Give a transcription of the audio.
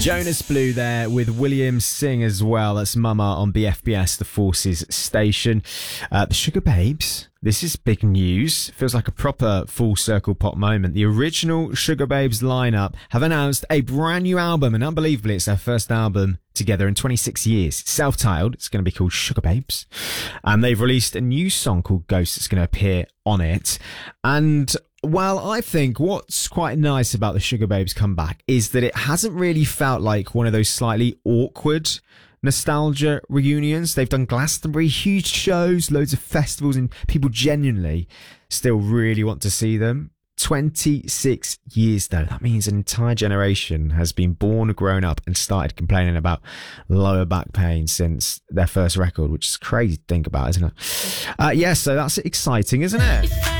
Jonas Blue there with William Singh as well. That's Mama on BFBS, the Forces station. The Sugar Babes. This is big news. Feels like a proper full circle pop moment. The original Sugar Babes lineup have announced a brand new album, and unbelievably, it's their first album together in 26 years. Self-titled. It's going to be called Sugar Babes. And they've released a new song called Ghost that's going to appear on it. And well, I think what's quite nice about the Sugar Babes comeback is that it hasn't really felt like one of those slightly awkward nostalgia reunions. They've done Glastonbury, huge shows, loads of festivals, and people genuinely still really want to see them. 26 years though. That means an entire generation has been born, grown up, and started complaining about lower back pain since their first record, which is crazy to think about, isn't it? So that's exciting, isn't it?